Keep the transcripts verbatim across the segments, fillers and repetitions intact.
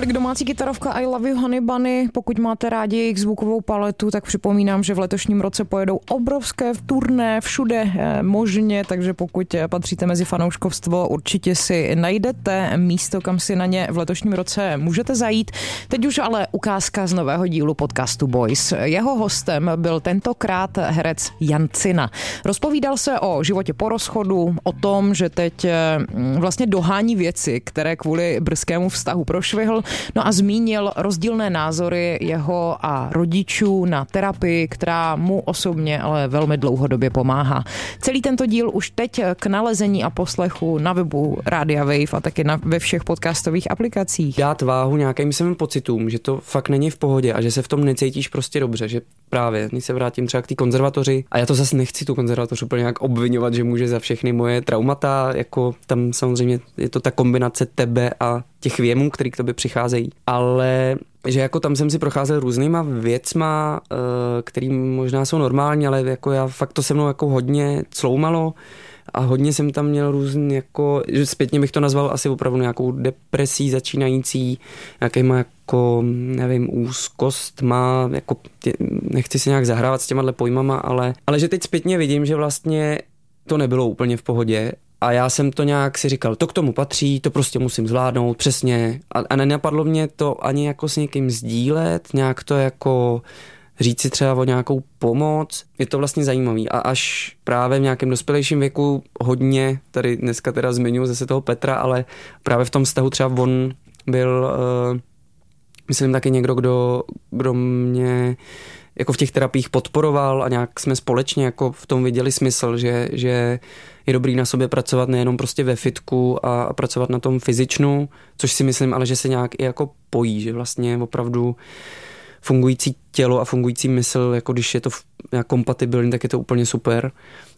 Tolik domácí kytarovka I Love You Honey Bunny. Pokud máte rádi jejich zvukovou paletu, tak připomínám, že v letošním roce pojedou obrovské turné všude možně, takže pokud patříte mezi fanouškovstvo, určitě si najdete místo, kam si na ně v letošním roce můžete zajít. Teď už ale ukázka z nového dílu podcastu Boys. Jeho hostem byl tentokrát herec Jan Cina. Rozpovídal se o životě po rozchodu, o tom, že teď vlastně dohání věci, které kvůli brzkému vztahu prošvihl, no a zmínil rozdílné názory jeho a rodičů na terapii, která mu osobně ale velmi dlouhodobě pomáhá. Celý tento díl už teď k nalezení a poslechu na webu Rádia Wave a taky na, ve všech podcastových aplikacích. Dát váhu nějakým svým pocitům, že to fakt není v pohodě a že se v tom necítíš prostě dobře, že právě, když se vrátím třeba k té konzervatoři a já to zase nechci tu konzervatoř úplně nějak obvinovat, že může za všechny moje traumata, jako tam samozřejmě je to ta kombinace tebe a těch věmů, který k tobě přicházejí, ale že jako tam jsem si procházel různýma věcma, který možná jsou normální, ale jako já fakt to se mnou jako hodně cloumalo a hodně jsem tam měl různý jako, že zpětně bych to nazval asi opravdu nějakou depresí začínající, nějakýma jako, nevím, úzkost má, jako nechci si nějak zahrávat s těma pojmama, ale, ale že teď zpětně vidím, že vlastně to nebylo úplně v pohodě. A já jsem to nějak si říkal, to k tomu patří, to prostě musím zvládnout, přesně. A, a nenapadlo mě to ani jako s někým sdílet, nějak to jako říct si třeba o nějakou pomoc. Je to vlastně zajímavý. A až právě v nějakém dospělejším věku hodně, tady dneska teda zmiňuji zase toho Petra, ale právě v tom vztahu třeba on byl, uh, myslím taky někdo, kdo, kdo mě jako v těch terapiích podporoval a nějak jsme společně jako v tom viděli smysl, že, že je dobrý na sobě pracovat nejenom prostě ve fitku a, a pracovat na tom fyzičnu, což si myslím, ale že se nějak i jako pojí, že vlastně opravdu fungující tělo a fungující mysl, jako když je to nějak kompatibilní, tak je to úplně super.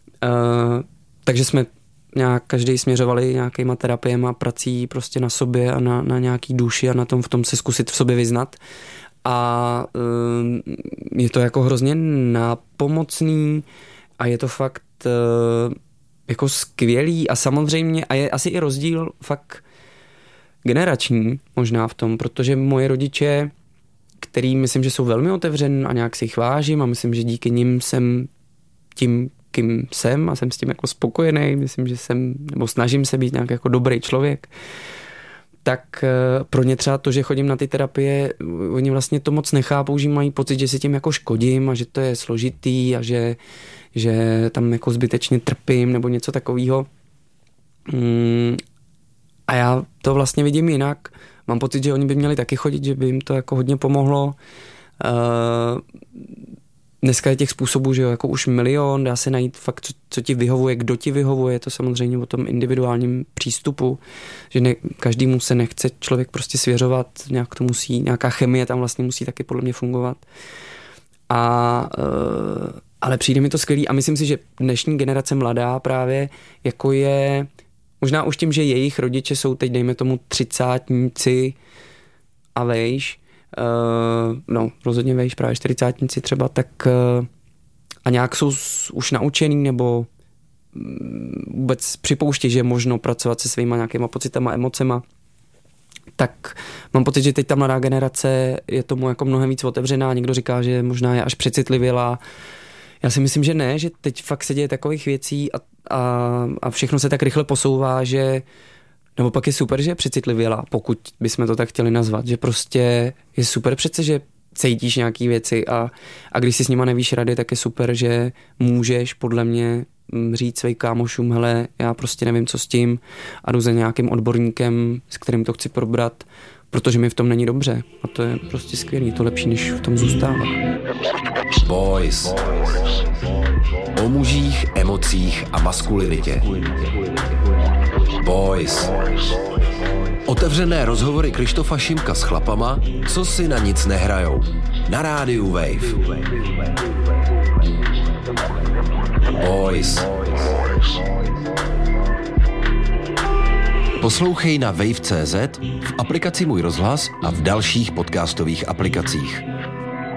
Uh, takže jsme nějak každý směřovali nějakýma terapiema, prací prostě na sobě a na, na nějaký duši a na tom v tom se zkusit v sobě vyznat. A uh, je to jako hrozně nápomocný a je to fakt uh, jako skvělý a samozřejmě, a je asi i rozdíl fakt generační možná v tom, protože moje rodiče, který myslím, že jsou velmi otevřen a nějak si jich vážím a myslím, že díky nim jsem tím, kým jsem a jsem s tím jako spokojený, myslím, že jsem, nebo snažím se být nějak jako dobrý člověk, tak pro ně třeba to, že chodím na ty terapie, oni vlastně to moc nechápou, že mají pocit, že si tím jako škodím a že to je složitý a že, že tam jako zbytečně trpím nebo něco takového. A já to vlastně vidím jinak. Mám pocit, že oni by měli taky chodit, že by jim to jako hodně pomohlo. Dneska je těch způsobů, že jo, jako už milion, dá se najít fakt, co, co ti vyhovuje, kdo ti vyhovuje, je to samozřejmě o tom individuálním přístupu, že ne, každému se nechce člověk prostě svěřovat, nějak to musí, nějaká chemie tam vlastně musí taky podle mě fungovat. A, ale přijde mi to skvělý a myslím si, že dnešní generace mladá právě jako je, možná už tím, že jejich rodiče jsou teď, dejme tomu, třicátníci a vejš, Uh, no, rozhodně vejš, právě čtyřicátníci třeba, tak uh, a nějak jsou už naučený nebo vůbec připouští, že je možno pracovat se svýma nějakýma pocitama, emocema, tak mám pocit, že teď ta mladá generace je tomu jako mnohem víc otevřená, někdo říká, že možná je až přecitlivělá. Já si myslím, že ne, že teď fakt se děje takových věcí a, a, a všechno se tak rychle posouvá, že nebo pak je super, že je přecitlivělá, pokud bychom to tak chtěli nazvat, že prostě je super přece, že cítíš nějaký věci a, a když si s nima nevíš rady, tak je super, že můžeš podle mě říct svým kámošům, hele, já prostě nevím, co s tím a jdu za nějakým odborníkem, s kterým to chci probrat, protože mi v tom není dobře a to je prostě skvělý, to lepší, než v tom zůstávat. Boys. O mužích, emocích a maskulinitě. Boys. Otevřené rozhovory Krištofa Šimka s chlapama, co si na nic nehrajou. Na rádiu Wave. Boys. Poslouchej na wave tečka cé zet, v aplikaci Můj rozhlas a v dalších podcastových aplikacích.